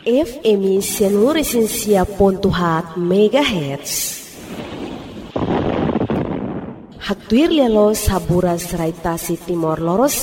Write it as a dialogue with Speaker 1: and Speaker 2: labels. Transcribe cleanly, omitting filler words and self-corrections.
Speaker 1: FM Sianuresensia.hat MHz. Hatuir lialo saburas raitasi Timor Lorosa